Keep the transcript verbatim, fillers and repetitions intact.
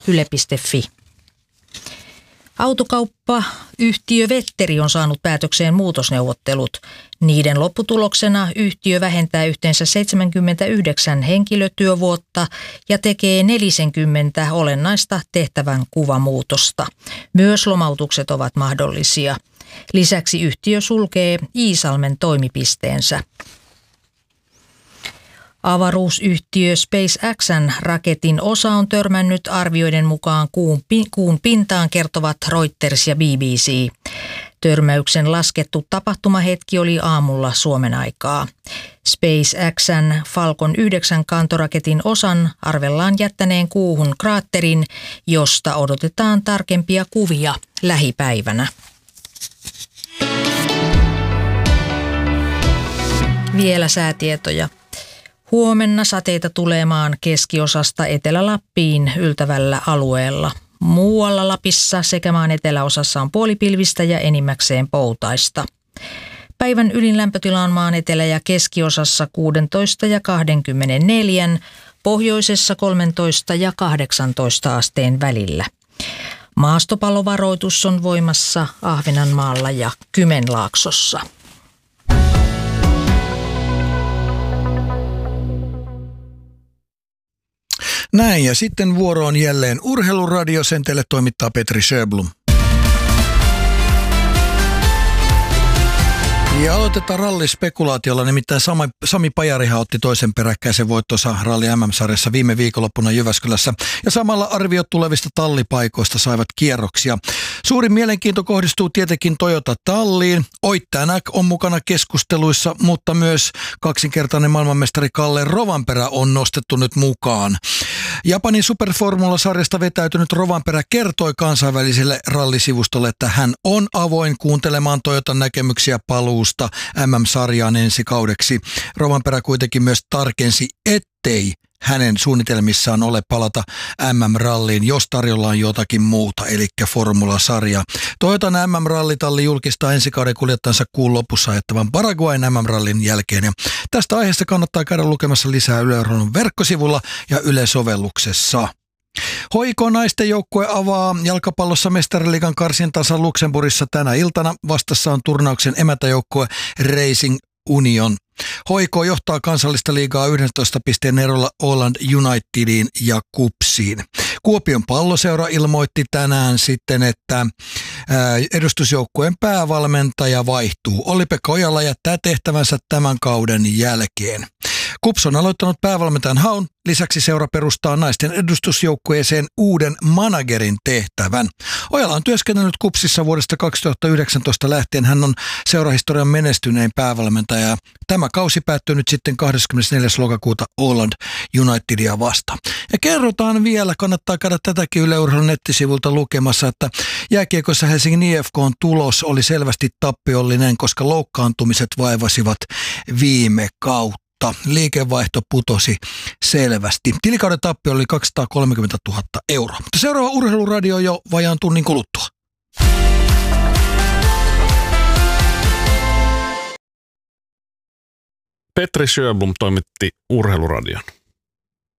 yle piste fi. Autokauppayhtiö Vetteri on saanut päätökseen muutosneuvottelut. Niiden lopputuloksena yhtiö vähentää yhteensä seitsemänkymmentäyhdeksän henkilötyövuotta ja tekee neljäkymmentä olennaista tehtävän kuvamuutosta. Myös lomautukset ovat mahdollisia. Lisäksi yhtiö sulkee Iisalmen toimipisteensä. Avaruusyhtiö SpaceX:n raketin osa on törmännyt arvioiden mukaan kuun, kuun pintaan, kertovat Reuters ja B B C. Törmäyksen laskettu tapahtumahetki oli aamulla Suomen aikaa. SpaceX:n Falcon yhdeksän kantoraketin osan arvellaan jättäneen kuuhun kraatterin, josta odotetaan tarkempia kuvia lähipäivänä. Vielä säätietoja. Huomenna sateita tulee maan keskiosasta Etelä-Lappiin yltävällä alueella. Muualla Lapissa sekä maan eteläosassa on puolipilvistä ja enimmäkseen poutaista. Päivän ylin lämpötila on maan etelä- ja keskiosassa kuusitoista ja kaksikymmentäneljä, pohjoisessa kolmetoista ja kahdeksantoista asteen välillä. Maastopallovaroitus on voimassa Ahvenanmaalla ja Kymenlaaksossa. Näin, ja sitten vuoro on jälleen Urheiluradio, sen teille toimittaa Petri Sjöblom. Ja aloitetaan rallispekulaatiolla, nimittäin Sami, Sami Pajarihan otti toisen peräkkäisen voittonsa ralli M M-sarjassa viime viikonloppuna Jyväskylässä. Ja samalla arviot tulevista tallipaikoista saivat kierroksia. Suurin mielenkiinto kohdistuu tietenkin Toyota Talliin. Ott Tänak on mukana keskusteluissa, mutta myös kaksinkertainen maailmanmestari Kalle Rovanperä on nostettu nyt mukaan. Japanin Superformula-sarjasta vetäytynyt Rovanperä kertoi kansainväliselle rallisivustolle, että hän on avoin kuuntelemaan Toyotan näkemyksiä paluusta M M-sarjaan ensi kaudeksi. Rovanperä kuitenkin myös tarkensi, ettei hänen suunnitelmissaan ole palata M M-ralliin, jos tarjolla on jotakin muuta, eli Formula-sarja. Toyotan M M-rallitalli julkistaa ensi kauden kuljettajansa kuun lopussa ajettavan Paraguayn M M-rallin jälkeen. Ja tästä aiheesta kannattaa käydä lukemassa lisää Yle Urheilun verkkosivulla ja Yle-sovelluksessa. H I K-naisten joukkue avaa jalkapallossa Mestariliigan karsintansa Luxemburgissa tänä iltana. Vastassa on turnauksen emäntäjoukkue Racing Union. H I K johtaa kansallista liigaa yhdentoista pisteen erolla Åland Unitediin ja Kupsiin. Kuopion Palloseura ilmoitti tänään sitten, että edustusjoukkueen päävalmentaja vaihtuu. Olli-Pekka Ojala jättää tehtävänsä tämän kauden jälkeen. Kups on aloittanut päävalmentajan haun. Lisäksi seura perustaa naisten edustusjoukkueeseen uuden managerin tehtävän. Ojala on työskennellyt Kupsissa vuodesta kaksituhattayhdeksäntoista lähtien. Hän on seurahistorian menestynein päävalmentaja. Tämä kausi päättyy nyt sitten kahdeskymmenesneljäs lokakuuta Åland Unitedia vastaan. Ja kerrotaan vielä, kannattaa käydä tätäkin Yle Urheilun nettisivulta lukemassa, että jääkiekossa Helsingin I F K:n tulos oli selvästi tappiollinen, koska loukkaantumiset vaivasivat viime kautta. Liikevaihto putosi selvästi. Tilikauden tappio oli kaksisataakolmekymmentätuhatta euroa. Mutta seuraava Urheiluradio jo vajaan tunnin kuluttua. Petri Sjöblom toimitti Urheiluradion.